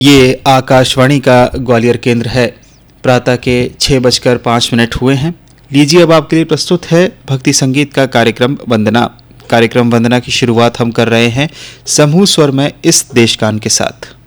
ये आकाशवाणी का ग्वालियर केंद्र है। प्रातः के 6:05 हुए हैं। लीजिए अब आपके लिए प्रस्तुत है भक्ति संगीत का कार्यक्रम वंदना। कार्यक्रम वंदना की शुरुआत हम कर रहे हैं समूह स्वर में इस देशगान के साथ।